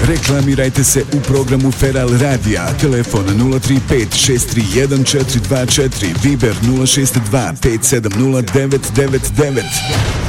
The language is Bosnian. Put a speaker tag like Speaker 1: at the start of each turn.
Speaker 1: Reklamirajte se u programu Feral Radija. Telefon 035 631 424, Viber 062 570 999.